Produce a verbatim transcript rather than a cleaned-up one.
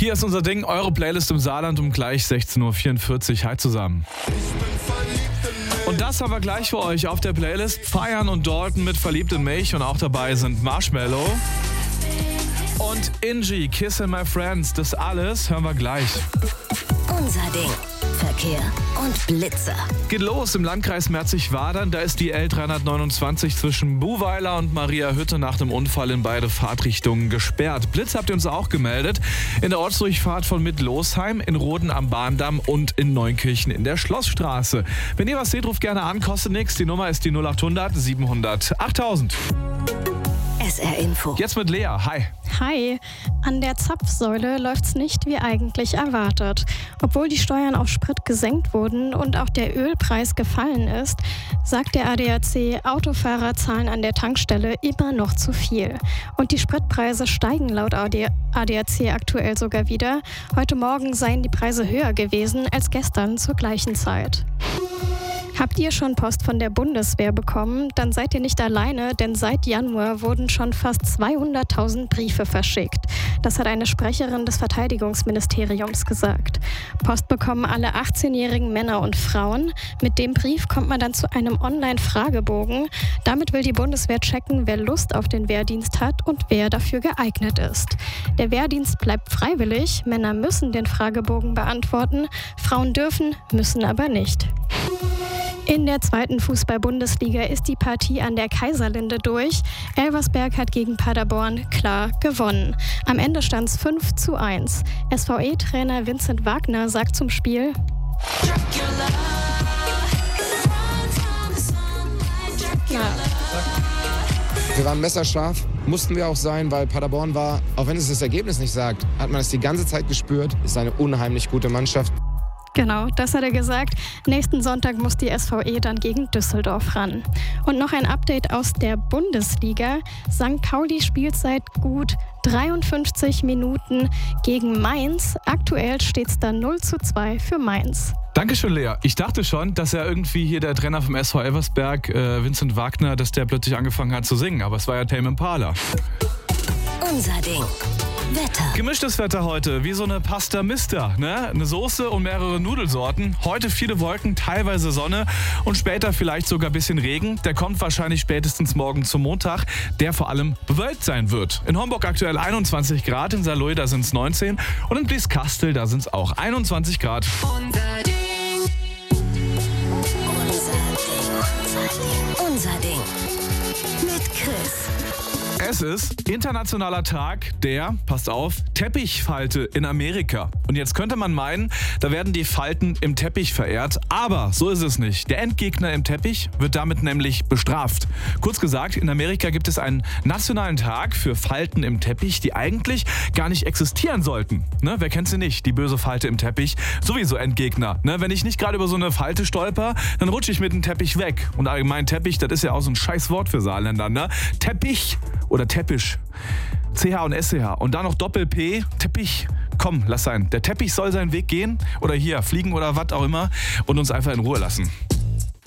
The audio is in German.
Hier ist unser Ding, eure Playlist im Saarland um gleich sechzehn Uhr vierundvierzig. Hi zusammen. Und das haben wir gleich für euch auf der Playlist. Feiern und Dalton mit Verliebt in mich und auch dabei sind Marshmello und Ingi, Kissin' My Friends. Das alles hören wir gleich. Unser Ding. Verkehr und Blitzer. Geht los im Landkreis Merzig-Wadern. Da ist die L dreihundertneunundzwanzig zwischen Buhweiler und Mariahütte nach dem Unfall in beide Fahrtrichtungen gesperrt. Blitz habt ihr uns auch gemeldet. In der Ortsdurchfahrt von Mittlosheim, in Roden am Bahndamm und in Neunkirchen in der Schlossstraße. Wenn ihr was seht, ruft gerne an. Kostet nichts. Die Nummer ist die null achthundert siebenhundert achttausend. S R Info. Jetzt mit Lea. Hi. Hi. An der Zapfsäule läuft's nicht wie eigentlich erwartet. Obwohl die Steuern auf Sprit gesenkt wurden und auch der Ölpreis gefallen ist, sagt der A D A C, Autofahrer zahlen an der Tankstelle immer noch zu viel. Und die Spritpreise steigen laut A D A C aktuell sogar wieder. Heute Morgen seien die Preise höher gewesen als gestern zur gleichen Zeit. Habt ihr schon Post von der Bundeswehr bekommen? Dann seid ihr nicht alleine, denn seit Januar wurden schon fast zweihunderttausend Briefe verschickt. Das hat eine Sprecherin des Verteidigungsministeriums gesagt. Post bekommen alle achtzehnjährigen Männer und Frauen. Mit dem Brief kommt man dann zu einem Online-Fragebogen. Damit will die Bundeswehr checken, wer Lust auf den Wehrdienst hat und wer dafür geeignet ist. Der Wehrdienst bleibt freiwillig. Männer müssen den Fragebogen beantworten. Frauen dürfen, müssen aber nicht. In der zweiten Fußball-Bundesliga ist die Partie an der Kaiserlinde durch. Elversberg hat gegen Paderborn klar gewonnen. Am Ende stand es fünf zu eins. S V E-Trainer Vincent Wagner sagt zum Spiel: Ja. Wir waren messerscharf, mussten wir auch sein, weil Paderborn war, auch wenn es das Ergebnis nicht sagt, hat man es die ganze Zeit gespürt, ist eine unheimlich gute Mannschaft. Genau, das hat er gesagt. Nächsten Sonntag muss die S V E dann gegen Düsseldorf ran. Und noch ein Update aus der Bundesliga. Sankt Pauli spielt seit gut dreiundfünfzig Minuten gegen Mainz. Aktuell steht es dann null zu zwei für Mainz. Dankeschön, Lea. Ich dachte schon, dass er irgendwie hier der Trainer vom S V Elversberg, äh, Vincent Wagner, dass der plötzlich angefangen hat zu singen. Aber es war ja Tame Impala. Unser Ding. Wetter. Gemischtes Wetter heute, wie so eine Pasta Mista, ne? Eine Soße und mehrere Nudelsorten. Heute viele Wolken, teilweise Sonne und später vielleicht sogar ein bisschen Regen. Der kommt wahrscheinlich spätestens morgen zum Montag, der vor allem bewölkt sein wird. In Homburg aktuell einundzwanzig Grad, in Saarlouis da sind es neunzehn und in Blieskastel da sind es auch einundzwanzig Grad. Unser Ding. Unser Ding. Unser Ding. Mit Chris. Es ist Internationaler Tag der, passt auf, Teppichfalte in Amerika. Und jetzt könnte man meinen, da werden die Falten im Teppich verehrt. Aber so ist es nicht. Der Endgegner im Teppich wird damit nämlich bestraft. Kurz gesagt, in Amerika gibt es einen nationalen Tag für Falten im Teppich, die eigentlich gar nicht existieren sollten. Ne? Wer kennt sie nicht? Die böse Falte im Teppich. Sowieso Endgegner. Ne? Wenn ich nicht gerade über so eine Falte stolper, dann rutsche ich mit dem Teppich weg. Und allgemein Teppich, das ist ja auch so ein scheiß Wort für Saarländer. Ne? Teppich oder Teppich. C H und S C H. Und dann noch Doppel-P. Teppich. Komm, lass sein. Der Teppich soll seinen Weg gehen. Oder hier, fliegen oder was auch immer. Und uns einfach in Ruhe lassen.